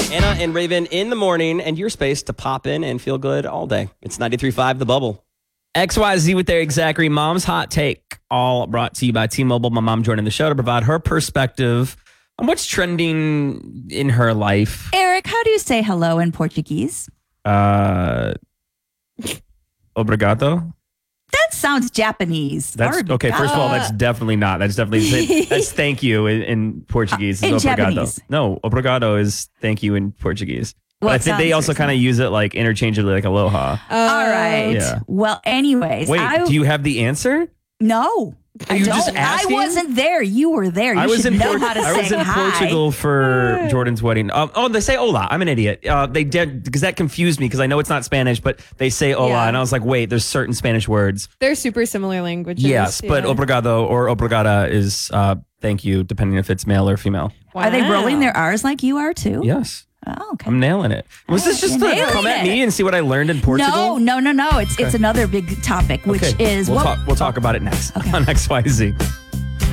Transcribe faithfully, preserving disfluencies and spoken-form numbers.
Anna and Raven in the morning, and your space to pop in and feel good all day. It's ninety-three point five The Bubble. X Y Z with their Exactly Mom's Hot Take, all brought to you by T-Mobile. My mom joining the show to provide her perspective on what's trending in her life. Eric, how do you say hello in Portuguese? Uh, obrigado. That sounds Japanese. That's Obrigado. okay. First of all, that's definitely not. That's definitely that's thank you in, in Portuguese. Uh, in is obrigado. Japanese. No, obrigado is thank you in Portuguese. But Well, I it think they sounds also kind of use it like interchangeably, like aloha. All right. Yeah. Well, anyways. Wait, I, do you have the answer? No. Are I you don't. just I asking? wasn't there. You were there. You I was should in know Port- how to I say was in hi. Portugal for Jordan's wedding. Um, oh, they say hola. I'm an idiot. Uh, they did because that confused me because I know it's not Spanish, but they say hola, Yeah. and I was like, wait, there's certain Spanish words. They're super similar languages. Yes, but yeah. obrigado or obrigada is uh, thank you, depending if it's male or female. Are they Wow. rolling their R's like you are too? Yes. Oh, okay. I'm nailing it. Was this just You're to nailing come at it. me and see what I learned in Portugal? No, no, no, no. It's it's another big topic, which Okay. is we'll what talk, we'll talk about it next Okay. on X Y Z.